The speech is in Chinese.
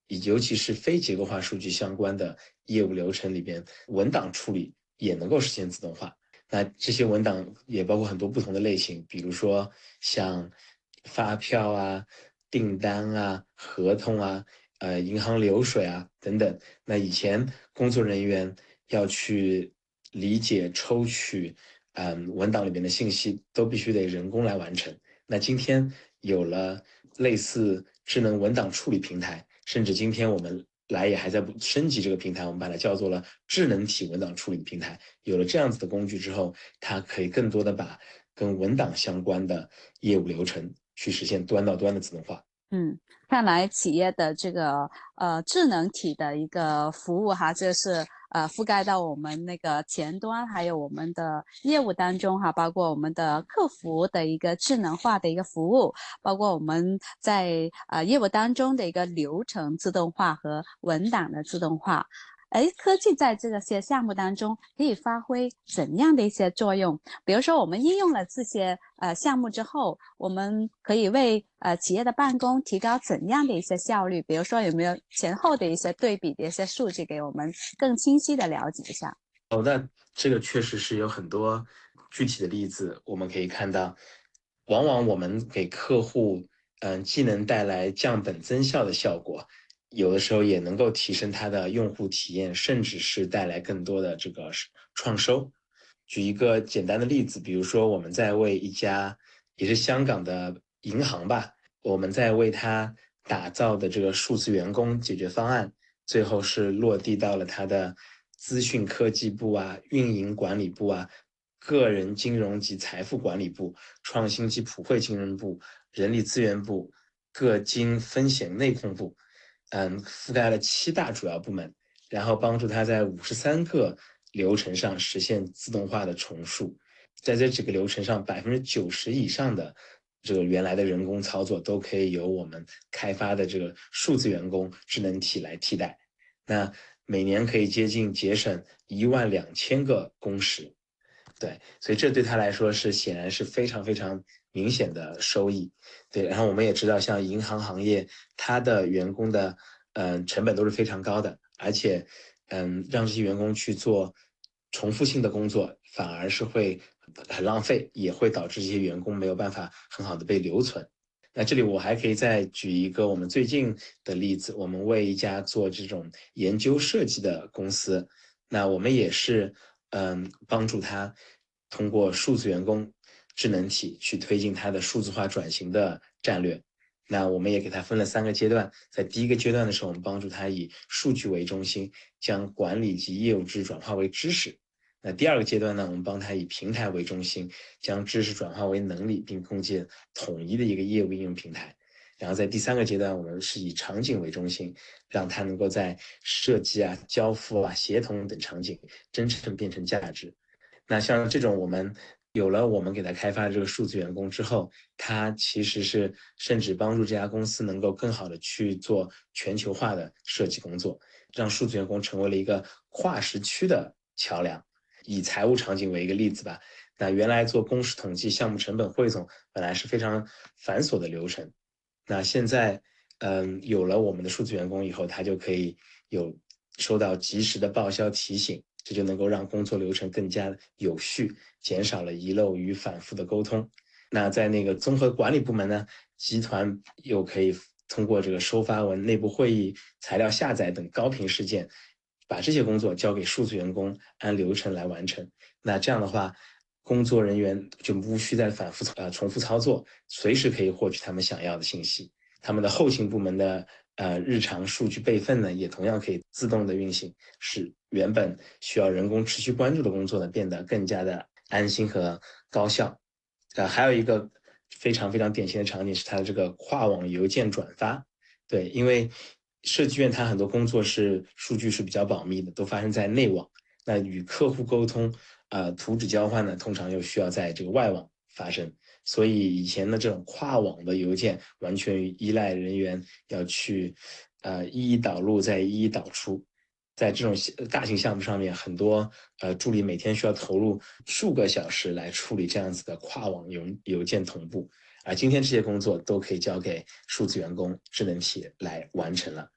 尤其是非结构化数据相关的业务流程里边，文档处理也能够实现自动化。那这些文档也包括很多不同的类型，比如说像发票啊、订单啊、合同啊、银行流水啊等等。那以前工作人员要去理解、抽取，文档里面的信息，都必须得人工来完成。那今天有了类似智能文档处理平台，甚至今天我们来也还在升级这个平台，我们把它叫做了智能体文档处理平台。有了这样子的工具之后，它可以更多的把跟文档相关的业务流程去实现端到端的自动化。 看来企业的这个智能体的一个服务哈，这是覆盖到我们那个前端，还有我们的业务当中哈，包括我们的客服的一个智能化的一个服务，包括我们在业务当中的一个流程自动化和文档的自动化。科技在这些项目当中可以发挥怎样的一些作用？比如说，我们应用了这些项目之后，我们可以为企业的办公提高怎样的一些效率？比如说，有没有前后的一些对比的一些数据，给我们更清晰的了解一下？ 那这个确实是有很多具体的例子，我们可以看到，往往我们给客户，既能带来降本增效的效果，有的时候也能够提升它的用户体验，甚至是带来更多的这个创收。举一个简单的例子，比如说我们在为一家也是香港的银行吧，我们在为它打造的这个数字员工解决方案，最后是落地到了它的资讯科技部啊、运营管理部啊、个人金融及财富管理部、创新及普惠金融部、人力资源部、各经风险内控部，覆盖了7大主要部门，然后帮助他在53个流程上实现自动化的重述。在这几个流程上，90%以上的这个原来的人工操作都可以由我们开发的这个数字员工智能体来替代。那每年可以节省12000个工时。对，所以这对他来说是显然是非常非常明显的收益。对，然后我们也知道，像银行行业，它的员工的成本都是非常高的，而且让这些员工去做重复性的工作，反而是会很浪费，也会导致这些员工没有办法很好的被留存。那这里我还可以再举一个我们最近的例子，我们为一家做这种研究设计的公司，那我们也是帮助他通过数字员工智能体去推进他的数字化转型的战略。那我们也给他分了3个阶段，在第一个阶段的时候，我们帮助他以数据为中心，将管理及业务制转化为知识。那第2个阶段呢，我们帮他以平台为中心，将知识转化为能力，并构建统一的一个业务应用平台。然后在第3个阶段，我们是以场景为中心，让它能够在设计啊、交付啊、协同等场景真正变成价值。那像这种有了我们给他开发的这个数字员工之后，它其实是甚至帮助这家公司能够更好的去做全球化的设计工作，让数字员工成为了一个跨时区的桥梁。以财务场景为一个例子吧，那原来做公式统计、项目成本汇总本来是非常繁琐的流程，那现在有了我们的数字员工以后，他就可以收到及时的报销提醒，这就能够让工作流程更加有序，减少了遗漏与反复的沟通。那在那个综合管理部门呢，集团又可以通过这个收发文、内部会议、材料下载等高频事件，把这些工作交给数字员工按流程来完成。那这样的话，工作人员就无需再重复操作，随时可以获取他们想要的信息。他们的后勤部门的日常数据备份呢，也同样可以自动的运行，使原本需要人工持续关注的工作呢，变得更加的安心和高效。还有一个非常非常典型的场景是它的这个跨网邮件转发。对，因为设计院它很多工作数据是比较保密的，都发生在内网。那与客户沟通，图纸交换呢，通常又需要在这个外网发生。所以以前的这种跨网的邮件，完全依赖人员要去一一导入，再一一导出。在这种大型项目上面，很多助理每天需要投入数个小时来处理这样子的跨网邮件同步，而今天这些工作都可以交给数字员工智能体来完成了。